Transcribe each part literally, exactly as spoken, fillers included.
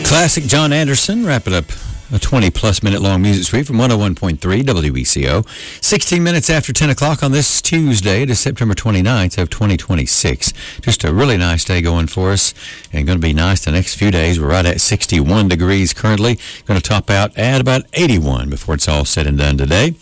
Classic John Anderson, wrapping up a twenty-plus minute long music suite from one oh one point three W E C O. sixteen minutes after ten o'clock on this Tuesday. It is September twenty-ninth of twenty twenty-six. Just a really nice day going for us, and going to be nice the next few days. We're right at sixty-one degrees currently. Going to top out at about eighty-one before it's all said and done today.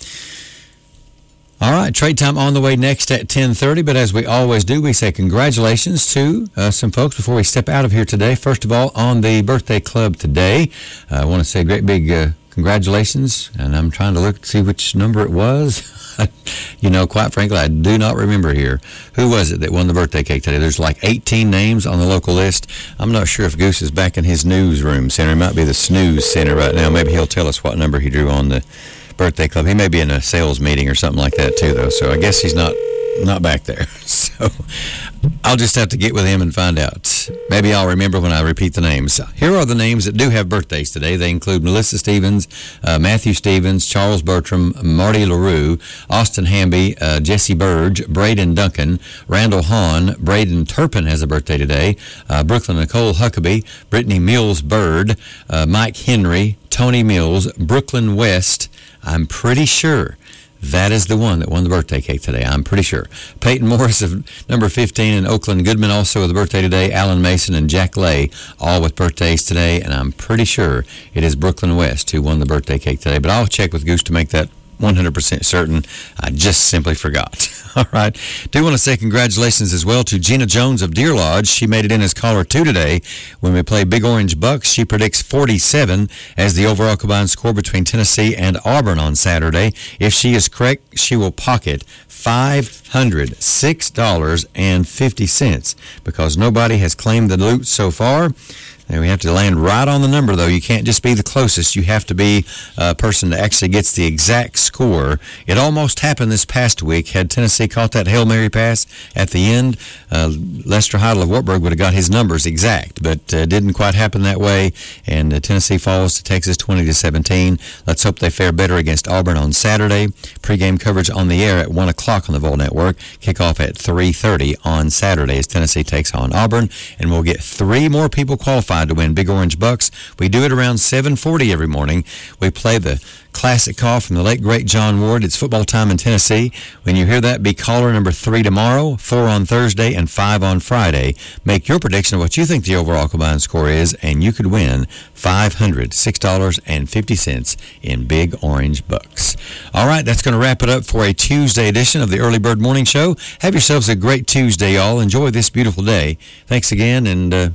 All right, Trade Time on the way next at ten thirty, but as we always do, we say congratulations to uh, some folks before we step out of here today. First of all, on the birthday club today, uh, I want to say a great big uh, congratulations, and I'm trying to look to see which number it was. You know, quite frankly, I do not remember here. Who was it that won the birthday cake today? There's like eighteen names on the local list. I'm not sure if Goose is back in his newsroom center. It might be the snooze center right now. Maybe he'll tell us what number he drew on the birthday club. He may be in a sales meeting or something like that too, though, so I guess he's not not back there. So I'll just have to get with him and find out. Maybe I'll remember when I repeat the names. Here are the names that do have birthdays today. They include Melissa Stevens, uh, Matthew Stevens, Charles Bertram, Marty LaRue, Austin Hamby, uh, Jesse Burge, Braden Duncan, Randall Hahn, Braden Turpin has a birthday today, uh, Brooklyn Nicole Huckabee, Brittany Mills Bird, uh, Mike Henry, Tony Mills, Brooklyn West. I'm pretty sure that is the one that won the birthday cake today. I'm pretty sure. Peyton Morris of number fifteen and Oakland Goodman also with a birthday today. Alan Mason and Jack Lay all with birthdays today. And I'm pretty sure it is Brooklyn West who won the birthday cake today. But I'll check with Goose to make that one hundred percent certain. I just simply forgot. All right. Do want to say congratulations as well to Gina Jones of Deer Lodge. She made it in as caller two today. When we play Big Orange Bucks, she predicts forty-seven as the overall combined score between Tennessee and Auburn on Saturday. If she is correct, she will pocket five hundred six dollars and fifty cents because nobody has claimed the loot so far. And we have to land right on the number, though. You can't just be the closest. You have to be a person that actually gets the exact score. It almost happened this past week. Had Tennessee caught that Hail Mary pass at the end, uh, Lester Heidel of Wartburg would have got his numbers exact, but it uh, didn't quite happen that way, and uh, Tennessee falls to Texas twenty to seventeen. Let's hope they fare better against Auburn on Saturday. Pre-game coverage on the air at one o'clock on the Vol Network. Kickoff at three thirty on Saturday as Tennessee takes on Auburn, and we'll get three more people qualified to win Big Orange Bucks. We do it around seven forty every morning. We play the classic call from the late, great John Ward. It's football time in Tennessee. When you hear that, be caller number three tomorrow, four on Thursday, and five on Friday. Make your prediction of what you think the overall combined score is, and you could win five hundred six dollars and fifty cents in Big Orange Bucks. All right, that's going to wrap it up for a Tuesday edition of the Early Bird Morning Show. Have yourselves a great Tuesday, y'all. Enjoy this beautiful day. Thanks again, and uh,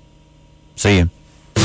see you.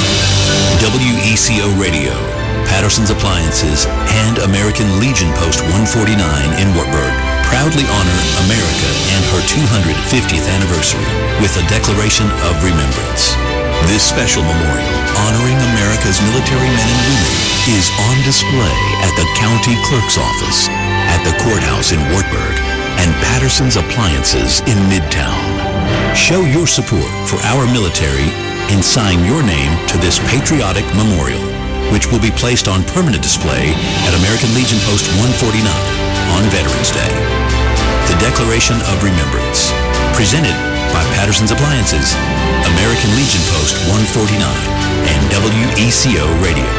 W E C O Radio, Patterson's Appliances, and American Legion Post one forty-nine in Wartburg proudly honor America and her two hundred fiftieth anniversary with a declaration of remembrance. This special memorial honoring America's military men and women is on display at the County Clerk's Office, at the Courthouse in Wartburg, and Patterson's Appliances in Midtown. Show your support for our military and sign your name to this patriotic memorial, which will be placed on permanent display at American Legion Post one forty-nine on Veterans Day. The Declaration of Remembrance, presented by Patterson's Appliances, American Legion Post one forty-nine, and W E C O Radio.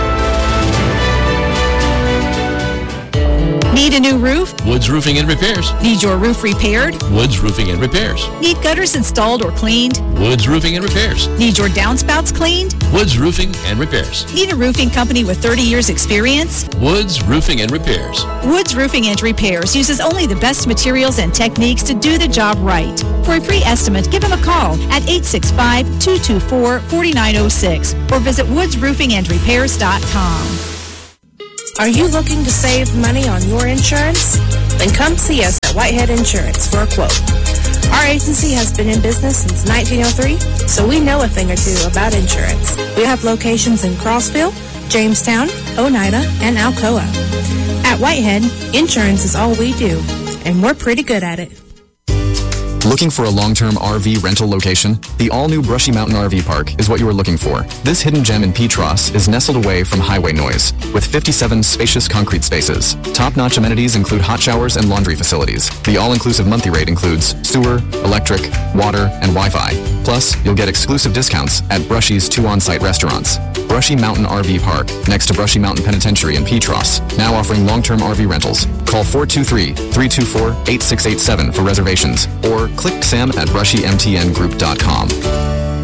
Need a new roof? Woods Roofing and Repairs. Need your roof repaired? Woods Roofing and Repairs. Need gutters installed or cleaned? Woods Roofing and Repairs. Need your downspouts cleaned? Woods Roofing and Repairs. Need a roofing company with thirty years experience? Woods Roofing and Repairs. Woods Roofing and Repairs uses only the best materials and techniques to do the job right. For a free estimate, give them a call at eight six five, two two four, four nine zero six or visit woods roofing and repairs dot com. Are you looking to save money on your insurance? Then come see us at Whitehead Insurance for a quote. Our agency has been in business since nineteen oh three, so we know a thing or two about insurance. We have locations in Crossville, Jamestown, Oneida, and Alcoa. At Whitehead, insurance is all we do, and we're pretty good at it. Looking for a long-term R V rental location? The all-new Brushy Mountain R V Park is what you are looking for. This hidden gem in Petros is nestled away from highway noise, with fifty-seven spacious concrete spaces. Top-notch amenities include hot showers and laundry facilities. The all-inclusive monthly rate includes sewer, electric, water, and Wi-Fi. Plus, you'll get exclusive discounts at Brushy's two on-site restaurants. Brushy Mountain R V Park, next to Brushy Mountain Penitentiary in Petros, now offering long-term R V rentals. Call four two three, three two four, eight six eight seven for reservations, or click Sam at brushy m t n group dot com.